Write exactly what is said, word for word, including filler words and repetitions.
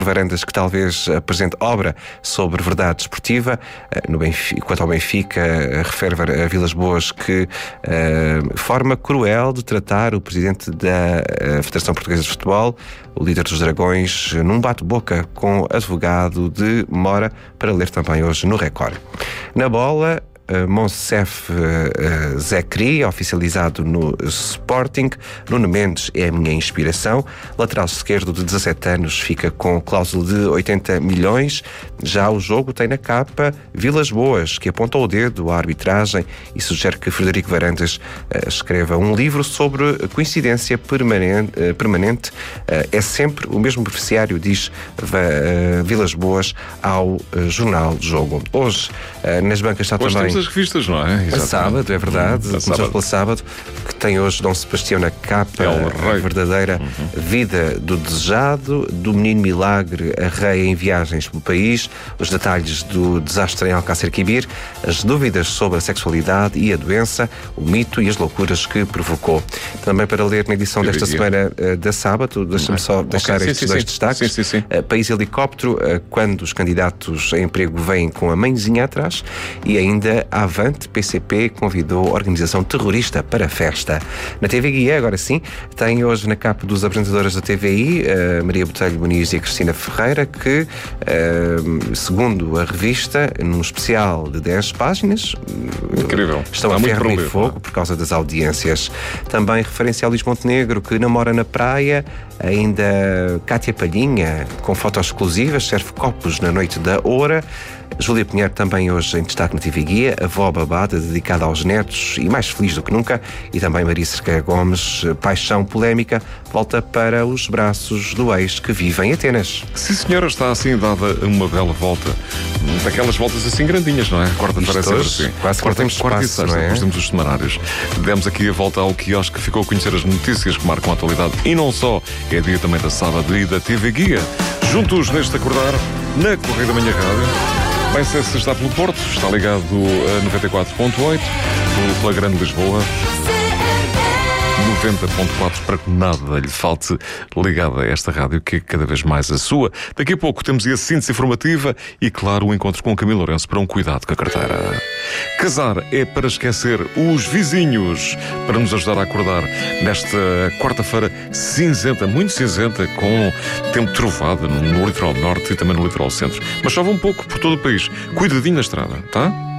Varandas, que talvez apresente obra sobre verdade desportiva. No Benfica, quanto ao Benfica, refere a Vilas Boas que uh, forma cruel de tratar o presidente da uh, Federação Portuguesa de Futebol, o líder dos Dragões, num bate-boca com advogado de Mora, para ler também hoje no Record. Na bola, Uh, Monsef uh, Zekri, oficializado no Sporting. Nuno Mendes é a minha inspiração. Lateral esquerdo de dezassete anos fica com cláusula de oitenta milhões. Já o jogo tem na capa Vilas Boas, que aponta o dedo à arbitragem e sugere que Frederico Varandas uh, escreva um livro sobre coincidência permanente. Uh, permanente. Uh, é sempre o mesmo beneficiário, diz uh, Vilas Boas ao uh, jornal Jogo. Hoje, uh, nas bancas está Hoje também... as revistas, não é? A sábado, é verdade. Hum, Começamos pelo sábado, que tem hoje Dom Sebastião na capa, a verdadeira uhum. vida do desejado, do menino milagre, a rei em viagens pelo país, os detalhes do desastre em Alcácer Quibir, as dúvidas sobre a sexualidade e a doença, o mito e as loucuras que provocou. Também para ler na edição desta semana uh, da sábado, deixa-me só deixar okay, estes sim, dois sim, destaques. sim, sim, sim. Uh, País Helicóptero, uh, quando os candidatos a emprego vêm com a mãezinha atrás, e ainda a Avante P C P convidou a organização terrorista para a festa. Na T V Guia, agora sim, tem hoje na capa dos apresentadores da T V I, a Maria Botelho Muniz e a Cristina Ferreira, que, segundo a revista, num especial de dez páginas, incrível, estão a ferro e fogo por causa das audiências. Também referência a Luís Montenegro, que namora na praia. Ainda Cátia Palhinha, com fotos exclusivas, serve copos na noite da Oura. Júlia Pinheiro também hoje em destaque na T V Guia, avó babada, dedicada aos netos e mais feliz do que nunca. E também Maria Cerqueira Gomes, paixão polémica, volta para os braços do ex que vive em Atenas. Sim, senhora, está assim dada uma bela volta. Daquelas voltas assim grandinhas, não é? Quarta-feira é sempre assim. Quase quarta, temos quarta espaço, e sexta, não é? Depois temos os semanários. Demos aqui a volta ao quiosque que ficou a conhecer as notícias que marcam a atualidade. E não só, é dia também da sábado e da T V Guia. Juntos neste acordar, na Correia da Manhã Rádio. Bem, se está pelo Porto, está ligado a noventa e quatro ponto oito, pela Grande Lisboa, noventa ponto quatro, para que nada lhe falte ligado a esta rádio, que é cada vez mais a sua. Daqui a pouco temos a síntese informativa e, claro, o encontro com o Camilo Lourenço para um cuidado com a carteira. Casar é para esquecer os vizinhos, para nos ajudar a acordar nesta quarta-feira cinzenta, muito cinzenta, com tempo trovado no litoral norte e também no litoral centro. Mas chove um pouco por todo o país. Cuidadinho na estrada, tá?